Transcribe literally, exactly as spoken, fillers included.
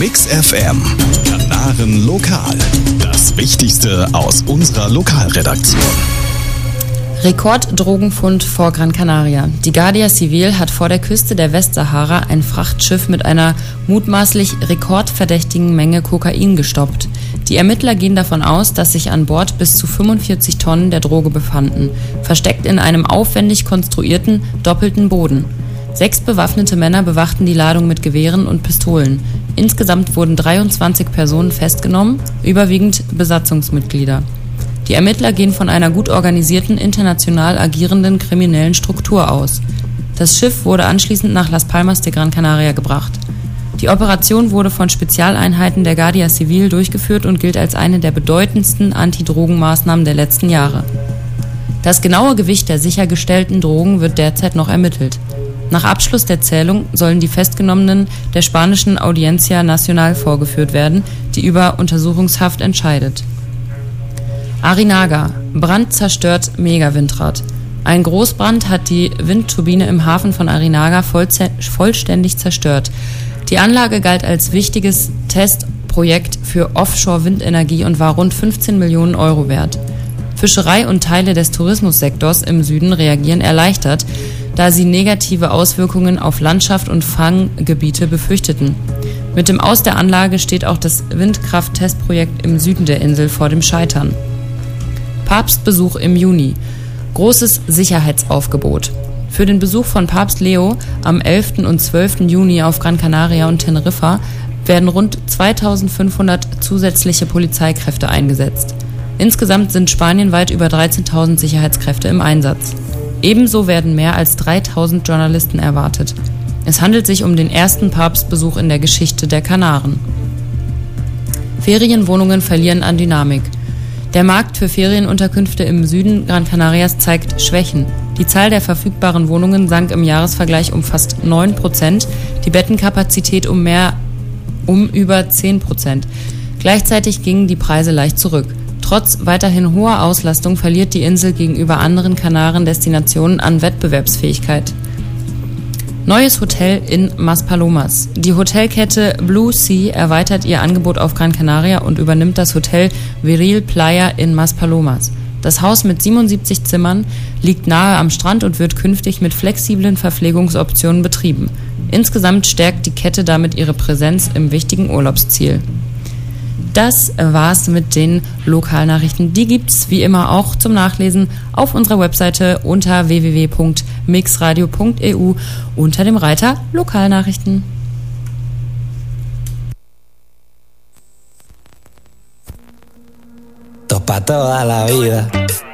Mix F M. Kanaren Lokal. Das Wichtigste aus unserer Lokalredaktion. Rekorddrogenfund vor Gran Canaria. Die Guardia Civil hat vor der Küste der Westsahara ein Frachtschiff mit einer mutmaßlich rekordverdächtigen Menge Kokain gestoppt. Die Ermittler gehen davon aus, dass sich an Bord bis zu fünfundvierzig Tonnen der Droge befanden, versteckt in einem aufwendig konstruierten, doppelten Boden. Sechs bewaffnete Männer bewachten die Ladung mit Gewehren und Pistolen. Insgesamt wurden dreiundzwanzig Personen festgenommen, überwiegend Besatzungsmitglieder. Die Ermittler gehen von einer gut organisierten, international agierenden kriminellen Struktur aus. Das Schiff wurde anschließend nach Las Palmas de Gran Canaria gebracht. Die Operation wurde von Spezialeinheiten der Guardia Civil durchgeführt und gilt als eine der bedeutendsten Antidrogenmaßnahmen der letzten Jahre. Das genaue Gewicht der sichergestellten Drogen wird derzeit noch ermittelt. Nach Abschluss der Zählung sollen die Festgenommenen der spanischen Audiencia Nacional vorgeführt werden, die über Untersuchungshaft entscheidet. Arinaga. Brand zerstört Megawindrad. Ein Großbrand hat die Windturbine im Hafen von Arinaga vollze- vollständig zerstört. Die Anlage galt als wichtiges Testprojekt für Offshore-Windenergie und war rund fünfzehn Millionen Euro wert. Fischerei und Teile des Tourismussektors im Süden reagieren erleichtert, da sie negative Auswirkungen auf Landschaft und Fanggebiete befürchteten. Mit dem Aus der Anlage steht auch das Windkraft-Testprojekt im Süden der Insel vor dem Scheitern. Papstbesuch im Juni. Großes Sicherheitsaufgebot. Für den Besuch von Papst Leo am elften und zwölften Juni auf Gran Canaria und Teneriffa werden rund zweitausendfünfhundert zusätzliche Polizeikräfte eingesetzt. Insgesamt sind spanienweit über dreizehntausend Sicherheitskräfte im Einsatz. Ebenso werden mehr als dreitausend Journalisten erwartet. Es handelt sich um den ersten Papstbesuch in der Geschichte der Kanaren. Ferienwohnungen verlieren an Dynamik. Der Markt für Ferienunterkünfte im Süden Gran Canarias zeigt Schwächen. Die Zahl der verfügbaren Wohnungen sank im Jahresvergleich um fast neun Prozent, die Bettenkapazität um mehr um über zehn Prozent. Gleichzeitig gingen die Preise leicht zurück. Trotz weiterhin hoher Auslastung verliert die Insel gegenüber anderen Kanarendestinationen an Wettbewerbsfähigkeit. Neues Hotel in Maspalomas. Die Hotelkette Blue Sea erweitert ihr Angebot auf Gran Canaria und übernimmt das Hotel Viril Playa in Maspalomas. Das Haus mit siebenundsiebzig Zimmern liegt nahe am Strand und wird künftig mit flexiblen Verpflegungsoptionen betrieben. Insgesamt stärkt die Kette damit ihre Präsenz im wichtigen Urlaubsziel. Das war's mit den Lokalnachrichten. Die gibt's wie immer auch zum Nachlesen auf unserer Webseite unter w w w punkt mixradio punkt e u unter dem Reiter Lokalnachrichten. Esto es pa' toda la vida.